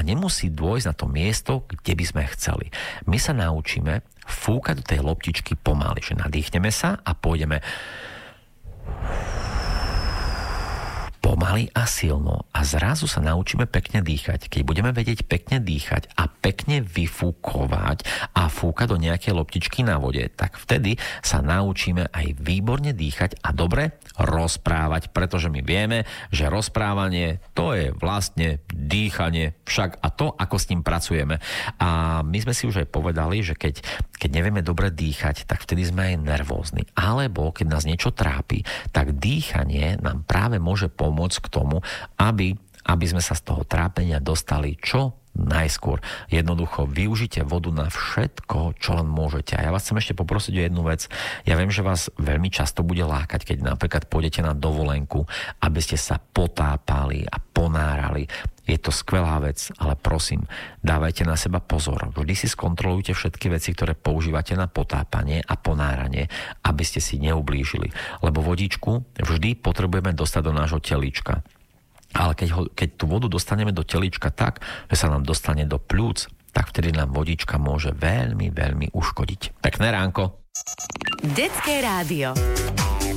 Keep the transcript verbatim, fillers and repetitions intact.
nemusí dôjsť na to miesto, kde by sme chceli. My sa naučíme fúkať do tej loptičky pomaly, že nadýchneme sa a pôjdeme pomaly a silno a zrazu sa naučíme pekne dýchať. Keď budeme vedieť pekne dýchať a pekne vyfúkovať a fúkať do nejakej loptičky na vode, tak vtedy sa naučíme aj výborne dýchať a dobre rozprávať, pretože my vieme, že rozprávanie to je vlastne dýchanie však a to, ako s ním pracujeme. A my sme si už aj povedali, že keď, keď nevieme dobre dýchať, tak vtedy sme aj nervózni. Alebo keď nás niečo trápi, tak dýchanie nám práve môže pomôcť k tomu, aby, aby sme sa z toho trápenia dostali čo najskôr. Jednoducho využite vodu na všetko, čo len môžete. A ja vás chcem ešte poprosiť o jednu vec. Ja viem, že vás veľmi často bude lákať, keď napríklad pôjdete na dovolenku, aby ste sa potápali a ponárali. Je to skvelá vec, ale prosím, dávajte na seba pozor. Vždy si skontrolujte všetky veci, ktoré používate na potápanie a ponáranie, aby ste si neublížili. Lebo vodičku vždy potrebujeme dostať do nášho telíčka. Ale keď, ho, keď tú vodu dostaneme do telíčka tak, že sa nám dostane do pľúc, tak vtedy nám vodička môže veľmi, veľmi uškodiť. Pekné ránko. Detské rádio.